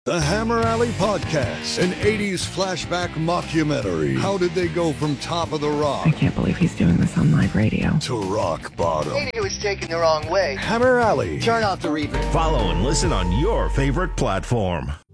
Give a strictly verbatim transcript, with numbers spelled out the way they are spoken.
The Hammer Alley Podcast, an eighties flashback mockumentary. How did they go from top of the rock? I can't believe he's doing this on live radio. To rock bottom. Maybe it was taken the wrong way. Hammer Alley. Turn off the reverb. Follow and listen on your favorite platform.